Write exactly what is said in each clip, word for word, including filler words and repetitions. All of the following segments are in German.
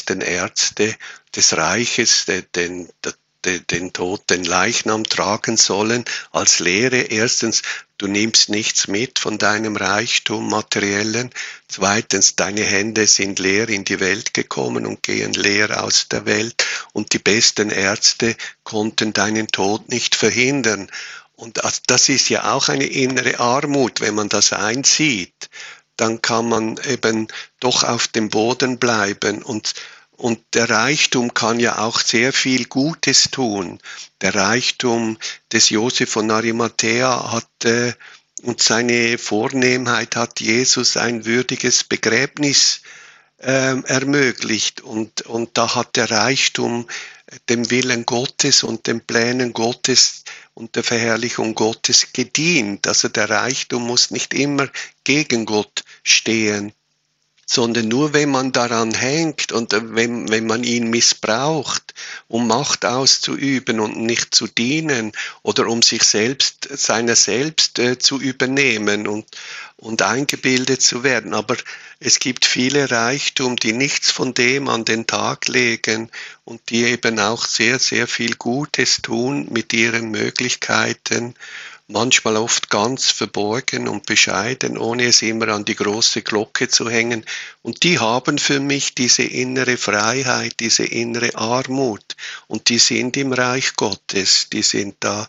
besten Ärzte des Reiches den, den, den, den toten Leichnam tragen sollen, als Lehre. Erstens, du nimmst nichts mit von deinem Reichtum, materiellen. Zweitens, deine Hände sind leer in die Welt gekommen und gehen leer aus der Welt. Und die besten Ärzte konnten deinen Tod nicht verhindern. Und das ist ja auch eine innere Armut, wenn man das einsieht. Dann kann man eben doch auf dem Boden bleiben. Und, und der Reichtum kann ja auch sehr viel Gutes tun. Der Reichtum des Josef von Arimathäa hat, äh, und seine Vornehmheit hat Jesus ein würdiges Begräbnis äh, ermöglicht. Und, und da hat der Reichtum dem Willen Gottes und den Plänen Gottes und der Verherrlichung Gottes gedient. Also der Reichtum muss nicht immer gegen Gott stehen, sondern nur wenn man daran hängt und wenn, wenn man ihn missbraucht, um Macht auszuüben und nicht zu dienen oder um sich selbst, seiner selbst äh, zu übernehmen und, und eingebildet zu werden. Aber es gibt viele Reichtum, die nichts von dem an den Tag legen und die eben auch sehr, sehr viel Gutes tun mit ihren Möglichkeiten, manchmal oft ganz verborgen und bescheiden, ohne es immer an die große Glocke zu hängen. Und die haben für mich diese innere Freiheit, diese innere Armut. Und die sind im Reich Gottes, die sind da.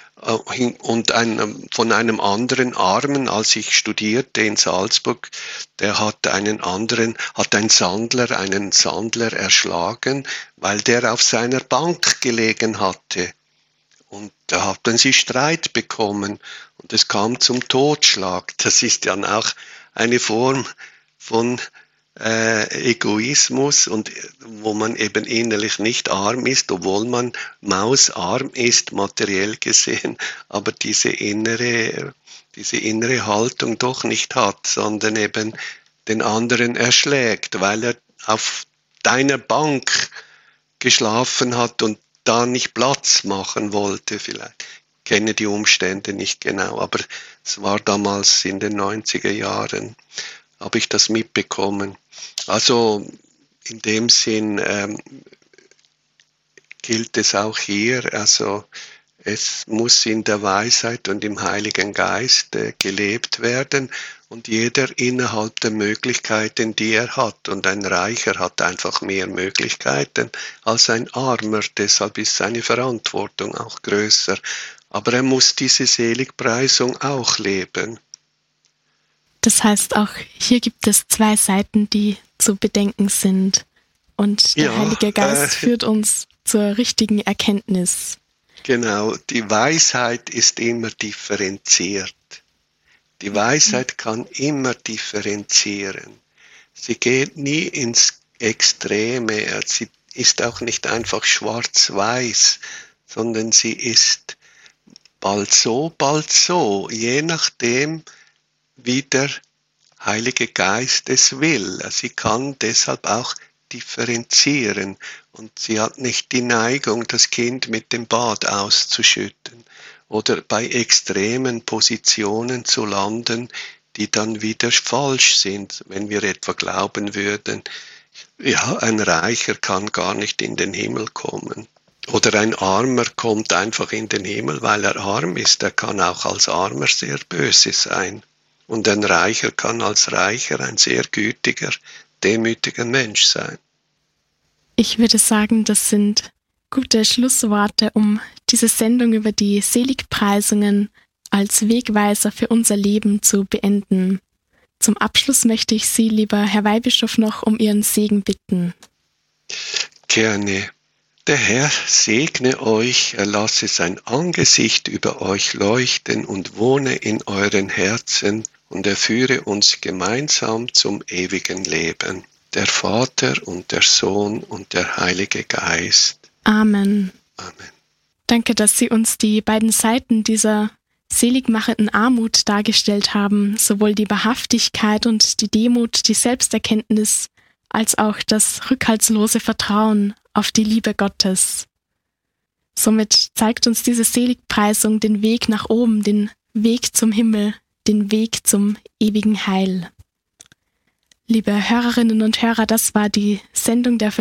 Und ein, von einem anderen Armen, als ich studierte in Salzburg, der hat einen anderen, hat ein Sandler, einen Sandler erschlagen, weil der auf seiner Bank gelegen hatte. Und da hatten sie Streit bekommen und es kam zum Totschlag. Das ist dann auch eine Form von äh, Egoismus, und wo man eben innerlich nicht arm ist, obwohl man mausarm ist, materiell gesehen, aber diese innere, diese innere Haltung doch nicht hat, sondern eben den anderen erschlägt, weil er auf deiner Bank geschlafen hat und da nicht Platz machen wollte vielleicht. Ich kenne die Umstände nicht genau, aber es war damals in den neunziger Jahren, habe ich das mitbekommen. Also in dem Sinn ähm, gilt es auch hier, also es muss in der Weisheit und im Heiligen Geist äh, gelebt werden und jeder innerhalb der Möglichkeiten, die er hat. Und ein Reicher hat einfach mehr Möglichkeiten als ein Armer, deshalb ist seine Verantwortung auch größer. Aber er muss diese Seligpreisung auch leben. Das heißt, auch hier gibt es zwei Seiten, die zu bedenken sind. Und der ja, Heilige Geist äh, führt uns zur richtigen Erkenntnis. Genau, die Weisheit ist immer differenziert. Die Weisheit kann immer differenzieren. Sie geht nie ins Extreme. Sie ist auch nicht einfach schwarz-weiß, sondern sie ist bald so, bald so, je nachdem, wie der Heilige Geist es will. Sie kann deshalb auch differenzieren und sie hat nicht die Neigung, das Kind mit dem Bad auszuschütten oder bei extremen Positionen zu landen, die dann wieder falsch sind, wenn wir etwa glauben würden, ja, ein Reicher kann gar nicht in den Himmel kommen. Oder ein Armer kommt einfach in den Himmel, weil er arm ist. Er kann auch als Armer sehr böse sein. Und ein Reicher kann als Reicher ein sehr gütiger, demütiger Mensch sein. Ich würde sagen, das sind gute Schlussworte, um diese Sendung über die Seligpreisungen als Wegweiser für unser Leben zu beenden. Zum Abschluss möchte ich Sie, lieber Herr Weihbischof, noch um Ihren Segen bitten. Gerne. Der Herr segne euch, er lasse sein Angesicht über euch leuchten und wohne in euren Herzen, und er führe uns gemeinsam zum ewigen Leben. Der Vater und der Sohn und der Heilige Geist. Amen. Amen. Danke, dass Sie uns die beiden Seiten dieser seligmachenden Armut dargestellt haben, sowohl die Wahrhaftigkeit und die Demut, die Selbsterkenntnis, als auch das rückhaltslose Vertrauen auf die Liebe Gottes. Somit zeigt uns diese Seligpreisung den Weg nach oben, den Weg zum Himmel, den Weg zum ewigen Heil. Liebe Hörerinnen und Hörer, das war die Sendung der